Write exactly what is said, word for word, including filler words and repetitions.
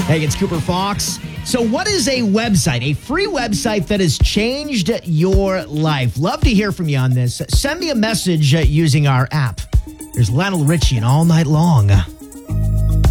Hey, it's Cooper Fox. So what is a website, a free website that has changed your life? Love to hear from you on this. Send me a message uh, using our app. There's Lionel Richie and All Night Long.